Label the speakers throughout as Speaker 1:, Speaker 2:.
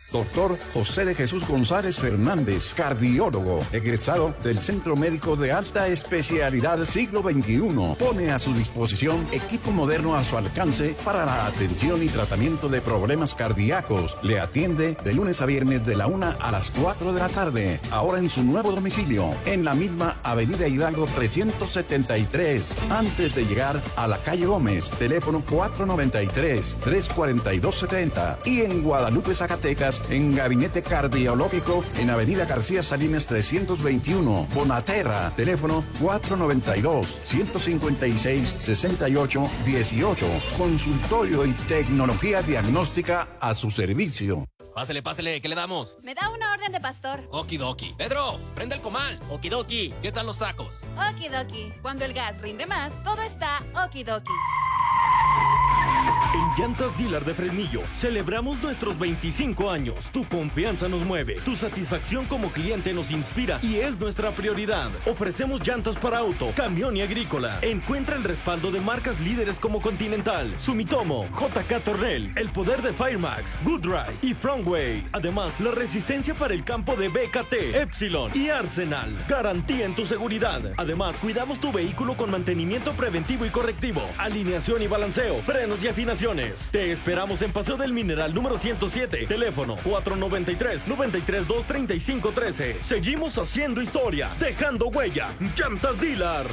Speaker 1: Doctor José de Jesús González Fernández, cardiólogo, egresado del Centro Médico de Alta Especialidad Siglo XXI. Pone a su disposición equipo moderno a su alcance para la atención y tratamiento de problemas cardíacos. Le atiende de lunes a viernes de la 1 a las 4 de la tarde. Ahora en su nuevo domicilio, en la misma Avenida Hidalgo 373, antes de llegar a la calle Gómez. Teléfono 493-342-70. Y en Guadalupe, Zacatecas, en Gabinete Cardiológico, en Avenida García Salinas 321, Bonaterra. Teléfono 492-156-6818. Consultorio y tecnología diagnóstica a su servicio.
Speaker 2: Pásele, ¿qué le damos?
Speaker 3: Me da una orden de pastor.
Speaker 2: Okidoki. Pedro, prende el comal. Okidoki. ¿Qué tal los tacos?
Speaker 3: Okidoki. Cuando el gas rinde más, todo está okidoki.
Speaker 4: En Llantas Dealer de Fresnillo celebramos nuestros 25 años. Tu confianza nos mueve, tu satisfacción como cliente nos inspira y es nuestra prioridad. Ofrecemos llantas para auto, camión y agrícola. Encuentra el respaldo de marcas líderes como Continental, Sumitomo, JK Tornel, el poder de Firemax, Goodride y Frontway. Además, la resistencia para el campo de BKT, Epsilon y Arsenal. Garantía en tu seguridad. Además, cuidamos tu vehículo con mantenimiento preventivo y correctivo, alineación y balanceo, frenos y afinaciones. Te esperamos en Paseo del Mineral número 107. Teléfono 493-932-3513. Seguimos haciendo historia, dejando huella. Llantas Dealer.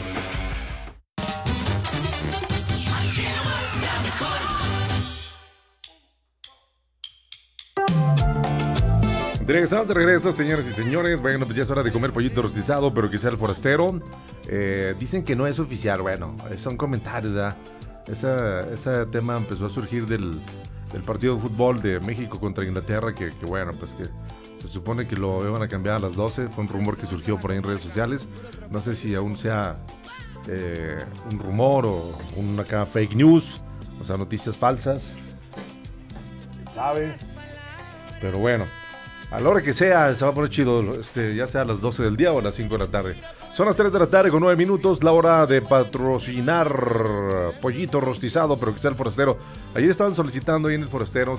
Speaker 5: Estamos de regreso, señores y señores. Bueno, pues ya es hora de comer pollito rostizado, pero quizá el forastero. Dicen que no es oficial. Bueno, son comentarios, ¿verdad? Ese tema empezó a surgir del partido de fútbol de México contra Inglaterra, que bueno, pues que se supone que lo iban a cambiar a las 12. Fue un rumor que surgió por ahí en redes sociales. No sé si aún sea un rumor o una fake news, o sea, noticias falsas. ¿Quién sabe? Pero bueno, a la hora que sea, se va a poner chido, ya sea a las 12 del día o a las 5 de la tarde. Son las 3 de la tarde con 9 minutos, la hora de patrocinar pollito rostizado, pero que sea el forastero. Ayer estaban solicitando ahí en el forastero,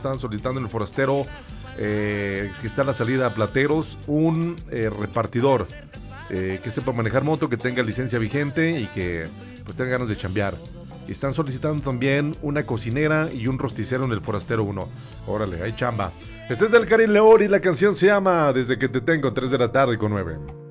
Speaker 5: que está en la salida a Plateros, un repartidor que sepa manejar moto, que tenga licencia vigente y que pues tenga ganas de chambear. Y están solicitando también una cocinera y un rosticero en el Forastero 1. Órale, hay chamba. Este es del Karim León y la canción se llama Desde que te tengo, 3 de la tarde con 9.